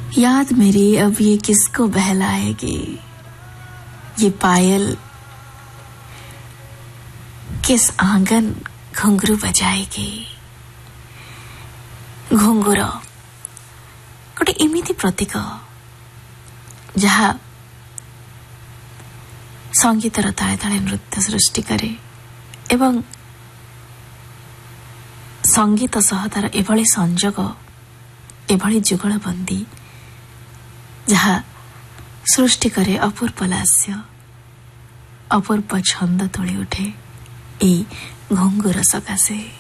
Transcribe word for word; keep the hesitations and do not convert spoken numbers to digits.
याद मेरी अब ये किसको बहलाएगी, ये पायल किस आंगन घुंघरू बजाएगी। घुंघुर गोटे एमिति प्रतीक जहा संगीतर ताले ताले नृत्य सृष्टि करे एवं संगीत सह तार एभली संजोग एभली जुगलबंदी जहा सृष्टि करे अपूर्व लास्य अपूर्व छंद तोली उठे ए घुंघुर सकाशे।